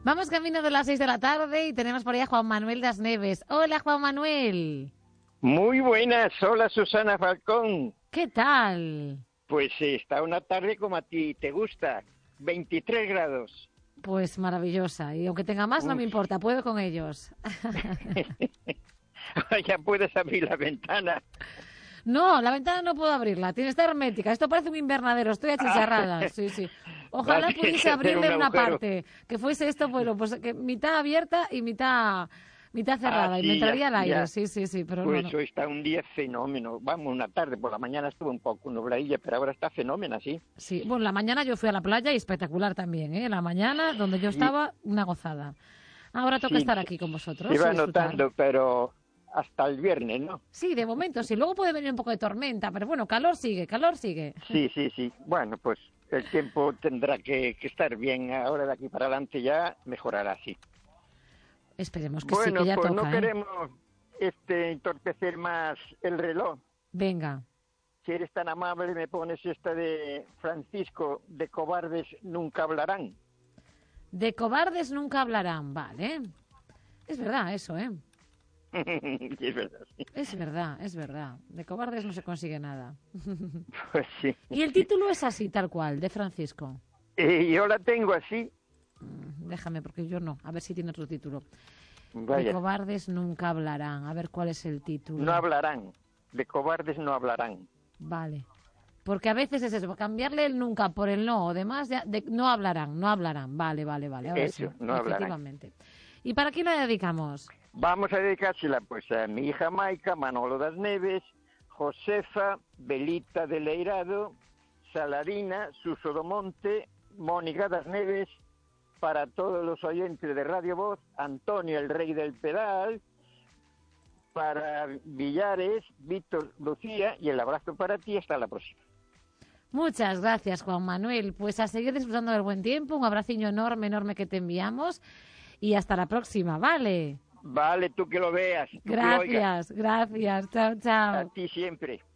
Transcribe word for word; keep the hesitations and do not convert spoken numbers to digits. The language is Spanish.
Vamos camino de las seis de la tarde y tenemos por ahí a Juan Manuel Das Neves. Hola, Juan Manuel. Muy buenas, hola Susana Falcón. ¿Qué tal? Pues eh, está una tarde como a ti te gusta, veintitrés grados. Pues maravillosa, y aunque tenga más no Uf. me importa, puedo con ellos. Ya puedes abrir la ventana. No, la ventana no puedo abrirla, tiene que estar hermética. Esto parece un invernadero, estoy achicharrada. Sí, sí. Ojalá Vale, pudiese hacer abrirle un una agujero. parte, que fuese esto, bueno, pues que mitad abierta y mitad mitad cerrada, Ah, y sí, me entraría ya, el aire. ya. Sí, sí, sí, pero Pues no, no. hoy está un día fenómeno. Vamos, una tarde, por la mañana estuvo un poco nubladilla, pero ahora está fenómeno, sí. Sí, bueno, la mañana yo fui a la playa y espectacular también, ¿eh? La mañana, donde yo Sí. estaba, una gozada. Ahora toca Sí, estar aquí con vosotros. se va y disfrutar. notando, pero hasta el viernes, ¿no? Sí, de momento sí. Luego puede venir un poco de tormenta, pero bueno, calor sigue, calor sigue. Sí, sí, sí. Bueno, pues el tiempo tendrá que, que estar bien. Ahora de aquí para adelante ya mejorará, sí. Esperemos que Bueno, sí, que ya pues toca, no ¿eh? queremos este, entorpecer más el reloj. Venga. Si eres tan amable, me pones esta de Francisco, de cobardes nunca hablarán. De cobardes nunca hablarán, vale. Es verdad eso, ¿eh? Sí, es verdad, sí. Es verdad, es verdad. De cobardes no se consigue nada. Pues sí. Y el título es así, tal cual, de Francisco. Eh, yo la tengo así. Mm, Déjame, porque yo no. A ver si tiene otro título. De Vaya, cobardes nunca hablarán. A ver cuál es el título. no hablarán. De cobardes no hablarán. Vale. Porque a veces es eso, cambiarle el nunca por el no o demás, ya, de, no hablarán, no hablarán. Vale, vale, vale. Ahora Eso, sí, no hablarán. efectivamente. ¿Y para quién la dedicamos? Vamos a dedicársela pues a mi hija Maica, Manolo Das Neves, Josefa, Belita de Leirado, Salarina, Suso do Monte, Mónica Das Neves, para todos los oyentes de Radio Voz, Antonio el Rey del Pedal, para Villares, Víctor, Lucía, y el abrazo para ti, hasta la próxima. Muchas gracias, Juan Manuel. Pues a seguir disfrutando del buen tiempo, un abraciño enorme, enorme que te enviamos y hasta la próxima, ¿vale? Vale, tú que lo veas. Tú que lo oigas. Gracias, gracias. Chao, chao. A ti siempre.